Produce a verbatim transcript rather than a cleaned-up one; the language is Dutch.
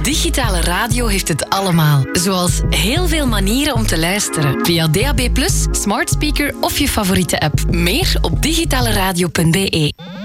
Digitale radio heeft het allemaal. Zoals heel veel manieren om te luisteren. Via D A B plus, smart speaker of je favoriete app. Meer op digitaleradio punt b e.